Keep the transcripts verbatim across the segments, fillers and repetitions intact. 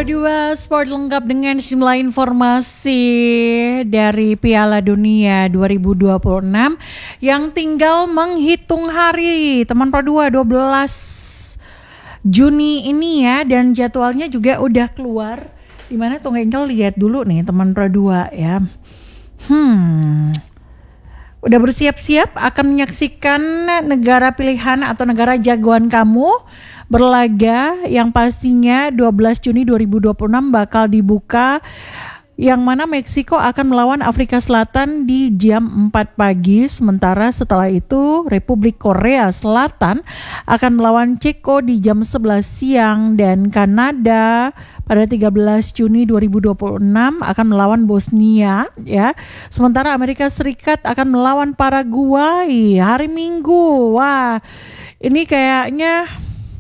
Dua Sport lengkap dengan sejumlah informasi dari Piala Dunia dua ribu dua puluh enam yang tinggal menghitung hari. Teman Pro dua dua belas Juni ini ya, dan jadwalnya juga udah keluar. Dimana Tung Engkel lihat dulu nih teman Pro dua ya. Hmm. Udah bersiap-siap akan menyaksikan negara pilihan atau negara jagoan kamu berlaga yang pastinya dua belas Juni dua ribu dua puluh enam bakal dibuka, yang mana Meksiko akan melawan Afrika Selatan di jam empat pagi, sementara setelah itu Republik Korea Selatan akan melawan Ceko di jam sebelas siang, dan Kanada pada tiga belas Juni dua ribu dua puluh enam akan melawan Bosnia ya. Sementara Amerika Serikat akan melawan Paraguay hari Minggu. Wah, ini kayaknya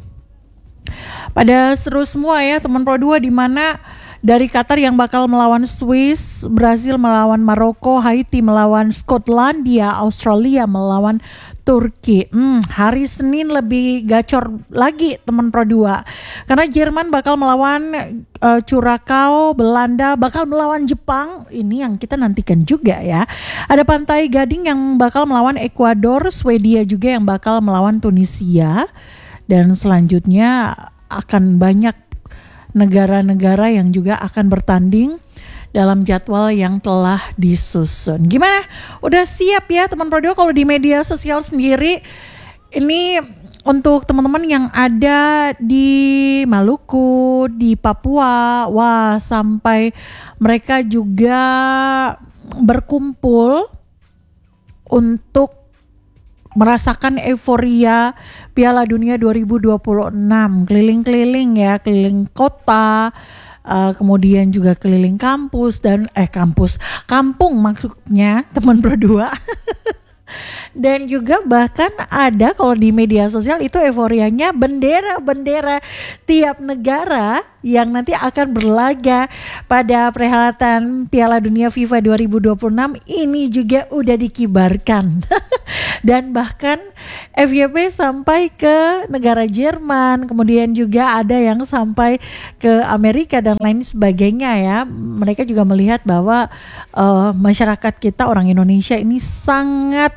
pada seru semua ya teman Pro dua, di mana dari Qatar yang bakal melawan Swiss, Brazil melawan Maroko, Haiti melawan Skotlandia, Australia melawan Turki. Hmm, hari Senin lebih gacor lagi teman Pro dua. Karena Jerman bakal melawan uh, Curacao, Belanda bakal melawan Jepang. Ini yang kita nantikan juga ya. Ada Pantai Gading yang bakal melawan Ekuador, Swedia juga yang bakal melawan Tunisia. Dan selanjutnya akan banyak negara-negara yang juga akan bertanding dalam jadwal yang telah disusun. Gimana? Udah siap ya teman Pro dua? Kalau di media sosial sendiri, ini untuk teman-teman yang ada di Maluku, di Papua, wah sampai mereka juga berkumpul untuk merasakan euforia Piala Dunia dua ribu dua puluh enam, keliling-keliling ya, keliling kota, uh, kemudian juga keliling kampus dan eh kampus, kampung maksudnya teman Pro dua. Dan juga bahkan ada kalau di media sosial itu euforianya bendera-bendera tiap negara yang nanti akan berlaga pada perhelatan Piala Dunia FIFA dua ribu dua puluh enam ini juga udah dikibarkan. Dan bahkan F Y P sampai ke negara Jerman, kemudian juga ada yang sampai ke Amerika dan lain sebagainya ya. Mereka juga melihat bahwa uh, masyarakat kita orang Indonesia ini sangat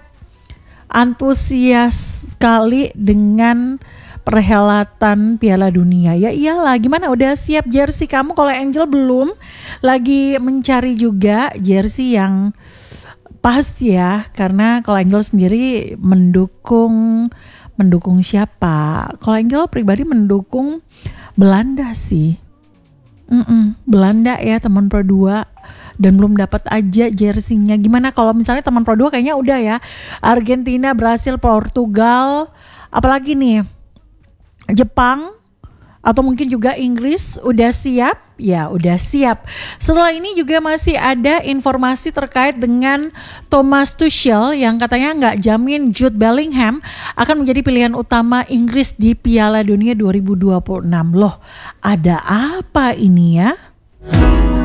antusias sekali dengan perhelatan Piala Dunia. Ya iyalah, gimana, udah siap jersey kamu? Kalau Angel belum, lagi mencari juga jersey yang pas ya, karena kalau Angel sendiri mendukung mendukung siapa? Kalau Angel pribadi mendukung Belanda sih. Mm-mm, Belanda ya teman Pro dua, dan belum dapat aja jersinya. Gimana kalau misalnya teman Pro dua kayaknya udah ya, Argentina, Brasil, Portugal, apalagi nih Jepang atau mungkin juga Inggris udah siap? Ya udah siap. Setelah ini juga masih ada informasi terkait dengan Thomas Tuchel yang katanya nggak jamin Jude Bellingham akan menjadi pilihan utama Inggris di Piala Dunia dua ribu dua puluh enam. Loh, ada apa ini ya?